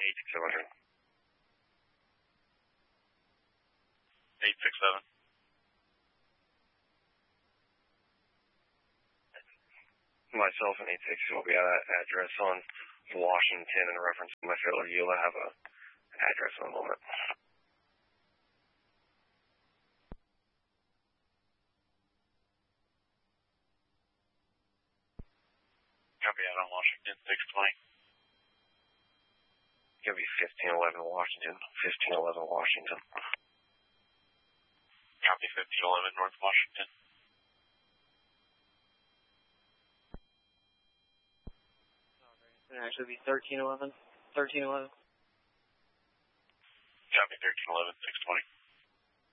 867. 867. Myself and 860 will be at that address on Washington in reference to my fellow Eula. Have a address in a moment. Copy out on Washington, 620. It's going to be 1511 Washington. 1511 Washington. Copy 1511 North Washington. It's going to actually be 1311. 1311. Copy 1311, 620.